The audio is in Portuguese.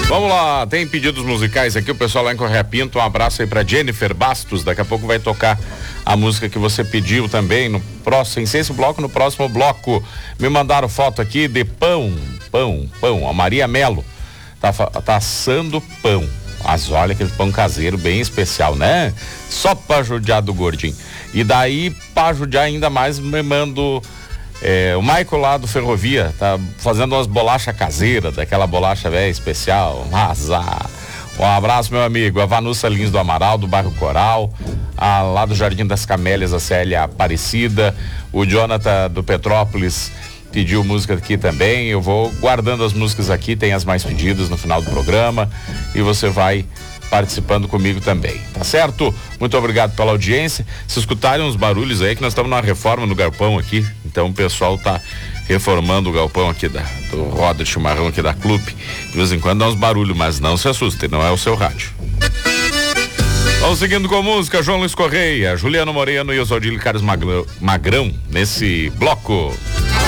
Vamos lá, tem pedidos musicais aqui, o pessoal lá em Correia Pinto, um abraço aí pra Jennifer Bastos, daqui a pouco vai tocar a música que você pediu também no próximo, sem esse bloco, no próximo bloco. Me mandaram foto aqui de pão, a Maria Melo tá assando pão, mas olha aquele pão caseiro bem especial, né? Só pra judiar do gordinho. E daí, pra judiar ainda mais, me mando o Michael lá do Ferrovia, tá fazendo umas bolachas caseiras, daquela bolacha velha especial, um abraço, meu amigo. A Vanussa Lins do Amaral, do bairro Coral, lá do Jardim das Camélias, a Célia Aparecida, o Jonathan do Petrópolis pediu música aqui também. Eu vou guardando as músicas aqui, tem as mais pedidas no final do programa e você vai participando comigo também, tá certo? Muito obrigado pela audiência. Se escutarem uns barulhos aí, que nós estamos numa reforma no galpão aqui, então o pessoal tá reformando o galpão aqui do Roda de Chimarrão aqui da Clube. De vez em quando dá uns barulhos, mas não se assustem, não é o seu rádio. Vamos seguindo com música, João Luiz Correia, Juliano Moreno e Oswaldinho Carlos Magrão nesse bloco.